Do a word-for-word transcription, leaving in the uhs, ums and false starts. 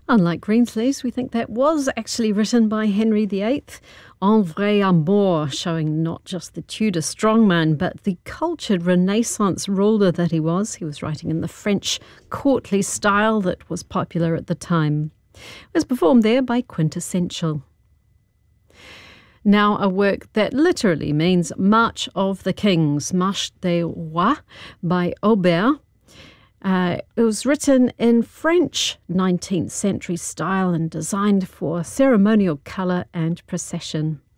Unlike Greensleeves, we think that was actually written by Henry the Eighth. En vrai amour, showing not just the Tudor strongman, but the cultured Renaissance ruler that he was. He was writing in the French courtly style that was popular at the time. It was performed there by Quintessential. Now a work that literally means March of the Kings, Marche des Rois by Auber. Uh, it was written in French nineteenth century style and designed for ceremonial colour and procession.